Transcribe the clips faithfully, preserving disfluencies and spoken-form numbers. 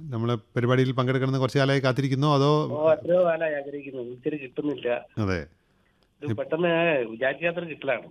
നമ്മളെ പരിപാടിയിൽ പങ്കെടുക്കണമെന്ന് കുറച്ച് കാലമായി കാത്തിരിക്കുന്നോ അതോ? ഓ എത്രയോ കാലമായി ആഗ്രഹിക്കുന്നു, വിളിച്ചിട്ട് കിട്ടുന്നില്ല. അതെ. ഇത് പെട്ടെന്ന് വിചാരിക്കാത്തൊരു കിട്ടലാണ്.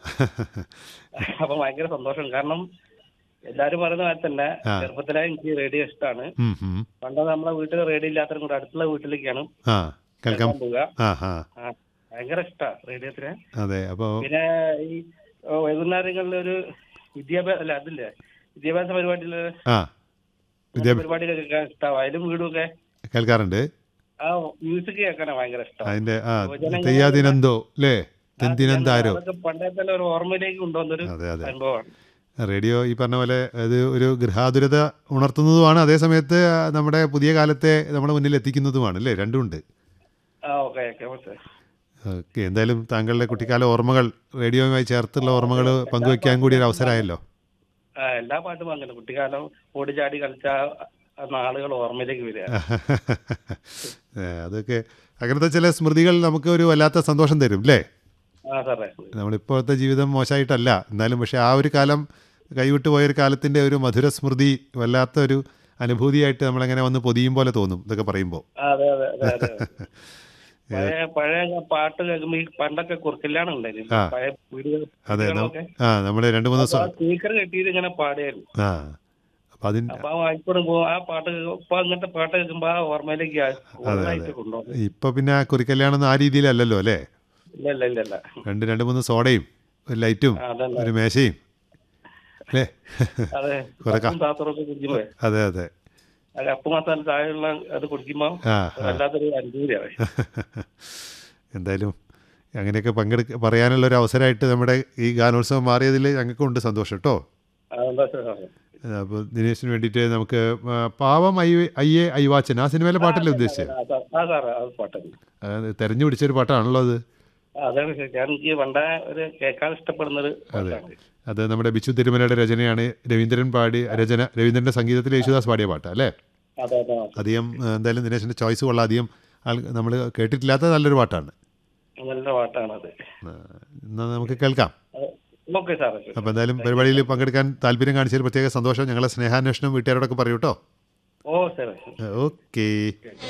അപ്പൊ ഭയങ്കര സന്തോഷം. കാരണം എല്ലാരും പറയുന്ന പോലെ തന്നെ ആ. ചെറുപ്പത്തിലെ എനിക്ക് റേഡിയോ ഇഷ്ടമാണ്. ഉം, ഉം. പണ്ട് നമ്മളെ വീട്ടിൽ റേഡിയോ ഇല്ലാത്തതും കൂടെ അടുത്തുള്ള വീട്ടിലേക്കാണ് ആ കേൾക്കാം. കേൾക്കാൻ പോവുക. ആ ഹാ ആ, ഭയങ്കര ഇഷ്ടമാണ് റേഡിയോത്തിന്. അതെ. അപ്പോൾ പിന്നെ ഈ ഓ, വൈകുന്നേരങ്ങളിൽ ഒരു വിദ്യാഭ്യാസ അല്ല അതില്ലേ വിദ്യാഭ്യാസ പരിപാടിയില് ആ വിദ്യാഭ്യാസ പരിപാടിയിലൊക്കെ കേൾക്കാൻ ഇഷ്ടമാണ്. അതിലും വീടുമൊക്കെ കേൾക്കാറുണ്ട്. ആ മ്യൂസിക് കേൾക്കാനാ ഭയങ്കര ഇഷ്ടം. അതിൻ്റെ ആ തെയ്യാദിനന്തോ അല്ലേ, തെന്തിനന്താരോ. അതൊക്കെ പണ്ടേ തന്നെ ഒരു ഓർമ്മയിലേക്ക് കൊണ്ടുവന്നൊരു അതെ അതെ. അനുഭവമാണ്. റേഡിയോ ഈ പറഞ്ഞ പോലെ അത് ഒരു ഗൃഹാതുരത ഉണർത്തുന്നതുമാണ്, അതേസമയത്ത് നമ്മുടെ പുതിയ കാലത്തെ നമ്മുടെ മുന്നിൽ എത്തിക്കുന്നതുമാണ് അല്ലേ, രണ്ടും ഉണ്ട്. ആ ഓക്കെ ഓക്കെ ഓക്കെ. ഓക്കെ, എന്തായാലും താങ്കളുടെ കുട്ടിക്കാല ഓർമ്മകൾ റേഡിയോയുമായി ചേർത്തുള്ള ഓർമ്മകൾ പങ്കുവയ്ക്കാൻ കൂടി ഒരു അവസരമായല്ലോ. ആ എല്ലാ പാട്ടും അങ്ങനെ കുട്ടിക്കാലം ഓടിച്ചാടി കളിച്ച നാളുകൾ ഓർമ്മയിലേക്ക് വരിക. ഏ, അതൊക്കെ അങ്ങനത്തെ ചില സ്മൃതികൾ നമുക്ക് ഒരു വല്ലാത്ത സന്തോഷം തരും അല്ലേ. ആ സാറേ, നമ്മളിപ്പോഴത്തെ ജീവിതം മോശമായിട്ടല്ല, എന്നാലും പക്ഷേ ആ ഒരു കാലം കൈവിട്ട് പോയൊരു കാലത്തിൻ്റെ ഒരു മധുര സ്മൃതി വല്ലാത്ത ഒരു അനുഭൂതിയായിട്ട് നമ്മളങ്ങനെ വന്ന് പൊതിയും പോലെ തോന്നും ഇതൊക്കെ പറയുമ്പോൾ. അതെ അതെ അതെ അതെ. പഴയ പഴയ പാട്ട് കേൾക്കുമ്പോ ഈ പണ്ടൊക്കെ കുറുക്കല്യാണം ഉണ്ടായിരുന്നു, ആ. പഴയ വീടുകൾ അതെ. വീടുകളൊക്കെ. ആ നമ്മൾ രണ്ട് മൂന്ന് ദിവസം സ്പീക്കർ കെട്ടിയിട്ട് ഇങ്ങനെ പാടുകയായിരുന്നു. ആ അപ്പം അതിന് അപ്പൊ ആ വായിക്കൂടെ പോ ആ പാട്ട് ഇപ്പൊ അങ്ങനത്തെ പാട്ട് കേൾക്കുമ്പോ ആ ഓർമ്മയിലേക്ക് ഓർമ്മയായിട്ട് കൊണ്ടുപോകും. ഇപ്പം പിന്നെ ആ കുറിക്കല്യാണം ആ രീതിയിലല്ലല്ലോ അല്ലേ. ഇല്ല ഇല്ല ഇല്ല ഇല്ല. രണ്ട് രണ്ട് മൂന്ന് സോഡയും ഒരു ലൈറ്റും അതല്ല ഒരു മേശയും അല്ലേ. അതെ, കുറെ കാ- അപ്പും താത്തറൊക്കെ കുടിക്കുമ്പോ അതെ അതെ. അത് അപ്പു മാസാല താഴെയുള്ള അത് കുടിക്കുമ്പോ ആ ആ. വല്ലാത്തൊരു അനുഭൂതിയാണ്. എന്തായാലും അങ്ങനെയൊക്കെ പങ്കെടുക്ക പറയാനുള്ള ഒരു അവസരമായിട്ട് നമ്മുടെ ഈ ഗാനോത്സവം മാറിയതിൽ ഞങ്ങൾക്കുണ്ട് സന്തോഷം കേട്ടോ. അതെന്താ സാറേ? അപ്പോൾ ദിനേശിന് വേണ്ടിയിട്ട് നമുക്ക് ആ, പാവം ഐ അയ്യേ ഐവാച്ചൻ ആ സിനിമയിലെ പാട്ടല്ലേ ഉദ്ദേശിച്ചത്? ആ സാ- ആ സാറേ അത് പാട്ടാണ്. അത് തെരഞ്ഞു പിടിച്ചൊരു പാട്ടാണല്ലോ അത്. അതാണ് ശരി. ഞാൻ എനിക്ക് പണ്ട ഒരു കേൾക്കാൻ ഇഷ്ടപ്പെടുന്ന ഒരു പാട്ടാണ്. അത് നമ്മുടെ ബിച്ചു തിരുമലയുടെ രചനയാണ്, രവീന്ദ്രൻ പാടി രചന രവീന്ദ്രൻ്റെ സംഗീതത്തിൽ യേശുദാസ് പാടിയ പാട്ടാണ് അല്ലേ. അതെ അതെ അധികം ആ, എന്തായാലും ദിനേശിൻ്റെ ചോയ്സ് കൊള്ളാം. അധികം ആൾ നമ്മൾ കേട്ടിട്ടില്ലാത്ത നല്ലൊരു പാട്ടാണ്. നല്ല പാട്ടാണത്. ആ, എന്നാൽ നമുക്ക് കേൾക്കാം. ഓക്കെ സാറേ. അപ്പോൾ എന്തായാലും പരിപാടിയിൽ പങ്കെടുക്കാൻ താല്പര്യം കാണിച്ചതിൽ പ്രത്യേക സന്തോഷം. ഞങ്ങളെ സ്നേഹാന്വേഷണം വീട്ടുകാരോടൊക്കെ പറയൂ കേട്ടോ. ഓ ശരി. ഓക്കേ.